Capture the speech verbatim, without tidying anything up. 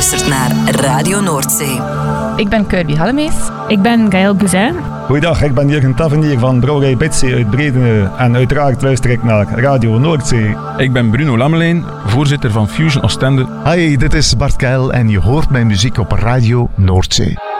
luistert naar Radio Noordzee. Ik ben Kirby Hallemees. Ik ben Gaël Bouzin. Goeiedag, ik ben Jurgen Tavernier van Brouwerij Bitsy uit Bredene en uiteraard luister ik naar Radio Noordzee. Ik ben Bruno Lammelijn, voorzitter van Fusion Oostende. Hi, dit is Bart Keil en je hoort mijn muziek op Radio Noordzee.